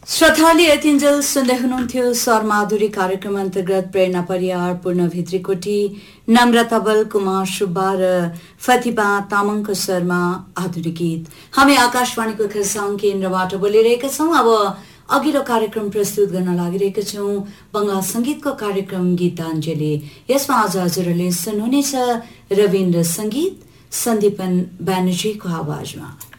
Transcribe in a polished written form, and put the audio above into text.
श्रोताले यतिन्जेल सुन्दै हुनुहुन्थ्यो स्वर माधुरी कार्यक्रम अन्तर्गत प्रेरणा परियार पूर्ण भित्रीकोटी नम्र तबल कुमार सुब्बा र फतिमा तामाङको स्वरमा आधुनिक गीत। हामी आकाशवाणीको खरसाङ केन्द्रबाट बोलिरहेका छौं। अब अघिल्लो कार्यक्रम प्रस्तुत गर्न लागिरहेका छौं बंगला संगीतको कार्यक्रम गीताञ्जली। यसमा आज हजुरहरूले सुन्नुहुनेछ रविन्द्र संगीत सन्दीपन ब्यानर्जीको आवाजमा।